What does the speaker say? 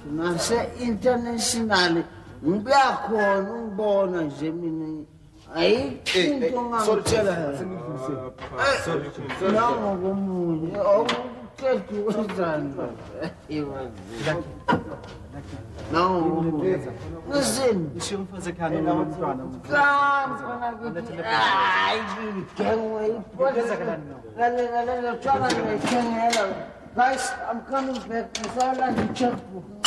nase-international ngiyakhona ungibona nje mina ayikho into ngangitshela nangokomunye awuqeda wenzani nangokomunye ngizini Ngisho umfazi ekhaya nomntwana. Guys, I'm coming back. I saw like a checkbook.